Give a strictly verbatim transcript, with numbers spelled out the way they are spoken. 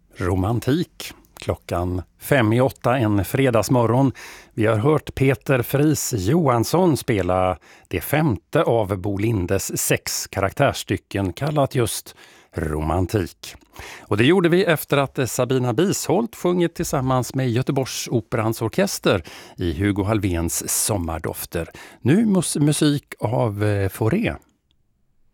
Romantik. Klockan fem i åtta en fredagsmorgon. Vi har hört Peter Fris Johansson spela det femte av Bo Lindes sex karaktärsstycken kallat just Romantik. Och det gjorde vi efter att Sabina Bisholt sjungit tillsammans med Göteborgs Operans orkester i Hugo Halvéns Sommardofter. Nu mus- musik av Fauré.